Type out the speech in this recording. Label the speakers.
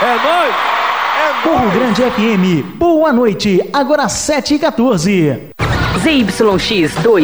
Speaker 1: nóis!
Speaker 2: Morro Grande FM, boa noite, agora 7h14.
Speaker 3: ZYX2